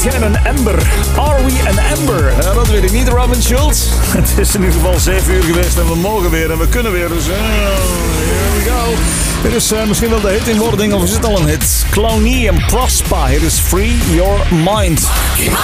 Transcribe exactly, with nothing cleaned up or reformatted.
zijn een ember. Are we an ember? Ja, dat weet ik niet, Robin Schulz. Het is in ieder geval zeven uur geweest en we mogen weer en we kunnen weer. Dus uh, here we go. Dit is uh, misschien wel de hit in wording, of is het al een hit? Clowny en Prospa. Hier is Free Your Mind.